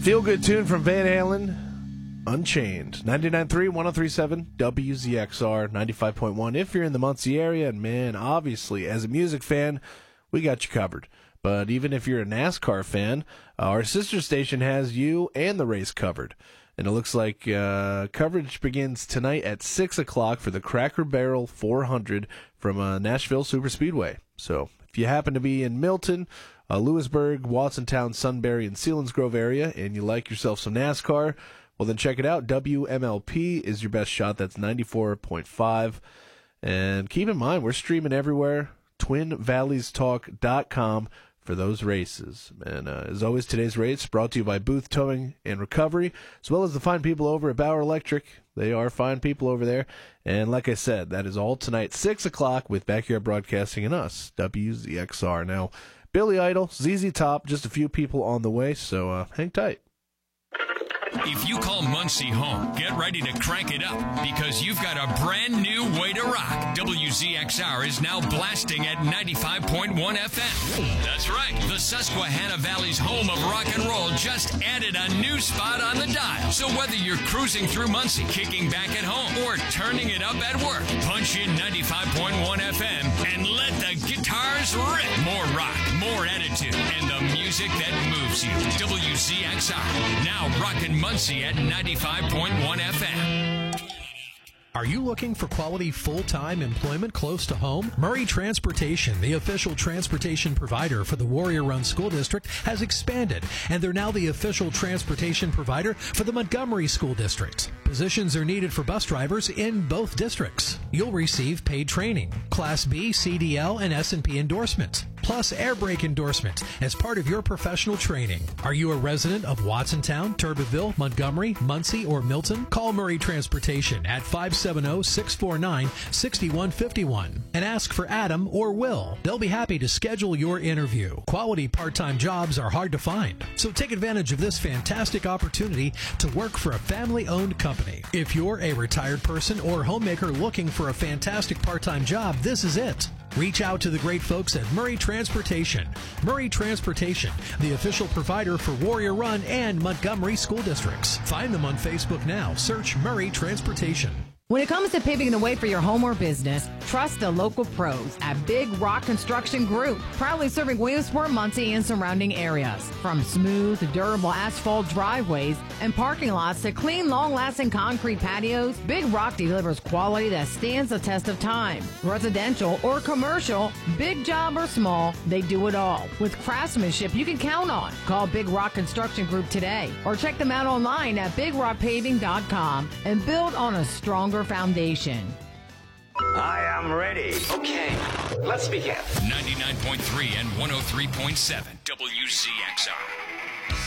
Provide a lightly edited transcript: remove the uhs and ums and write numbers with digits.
Feel-good tune from Van Halen, Unchained. 99.3, 103.7, WZXR, 95.1. If you're in the Muncie area, and man, obviously, as a music fan, we got you covered. But even if you're a NASCAR fan, our sister station has you and the race covered. And it looks like coverage begins tonight at 6 o'clock for the Cracker Barrel 400 from Nashville Superspeedway. So if you happen to be in Milton, Lewisburg, Watsontown, Sunbury, and Selinsgrove area, and you like yourself some NASCAR, well, then check it out. WMLP is your best shot. That's 94.5. And keep in mind, we're streaming everywhere. TwinValleysTalk.com for those races. And as always, today's race brought to you by Booth Towing and Recovery, as well as the fine people over at Bauer Electric. They are fine people over there. And like I said, that is all tonight, 6 o'clock, with Backyard Broadcasting and us, WZXR. Now, Billy Idol, ZZ Top, just a few people on the way, so hang tight. If you call Muncie home, get ready to crank it up because you've got a brand new way to rock. WZXR is now blasting at 95.1 FM. That's right. The Susquehanna Valley's home of rock and roll just added a new spot on the dial. So whether you're cruising through Muncie, kicking back at home, or turning it up at work, punch in 95.1 FM and let the guitars rip. More rock, more attitude, and the music that moves you. WZXR, now rockin' Muncie at 95.1 FM. Are you looking for quality full-time employment close to home? Murray Transportation, the official transportation provider for the Warrior Run School District, has expanded, and they're now the official transportation provider for the Montgomery School District. Positions are needed for bus drivers in both districts. You'll receive paid training, Class B, CDL, and S&P endorsement, plus air brake endorsement as part of your professional training. Are you a resident of Watsontown, Turbeville, Montgomery, Muncie, or Milton? Call Murray Transportation at 570-649-6151 and ask for Adam or Will. They'll be happy to schedule your interview. Quality part-time jobs are hard to find, so take advantage of this fantastic opportunity to work for a family-owned company. If you're a retired person or homemaker looking for a fantastic part-time job, this is it. Reach out to the great folks at Murray Transportation. Murray Transportation, the official provider for Warrior Run and Montgomery school districts. Find them on Facebook now. Search Murray Transportation. When it comes to paving the way for your home or business, trust the local pros at Big Rock Construction Group, proudly serving Williamsport, Muncie, and surrounding areas. From smooth, durable asphalt driveways and parking lots to clean, long-lasting concrete patios, Big Rock delivers quality that stands the test of time. Residential or commercial, big job or small, they do it all. With craftsmanship you can count on. Call Big Rock Construction Group today or check them out online at BigRockPaving.com and build on a stronger foundation. I am ready. Okay, let's begin. 99.3 and 103.7 WZXR.